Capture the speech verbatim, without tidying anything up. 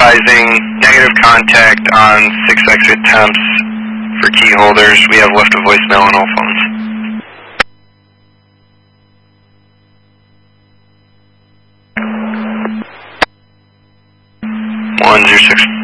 advising negative contact on six exit attempts for key holders. We have left a voicemail on all phones. one zero six